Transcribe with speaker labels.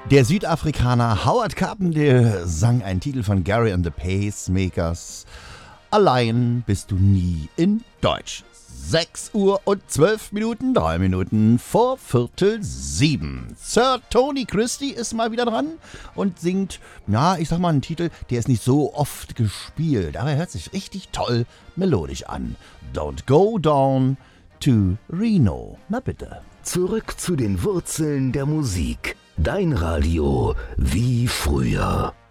Speaker 1: Der Südafrikaner Howard Carpendale sang einen Titel von Gary and the Pacemakers. Allein bist du nie in Deutsch. 6 Uhr und 12 Minuten, 3 Minuten vor 6:45. Sir Tony Christie ist mal wieder dran und singt, ja, ich sag mal einen Titel, der ist nicht so oft gespielt, aber er hört sich richtig toll melodisch an. Don't go down to Reno. Na bitte.
Speaker 2: Zurück zu den Wurzeln der Musik. Dein Radio wie früher.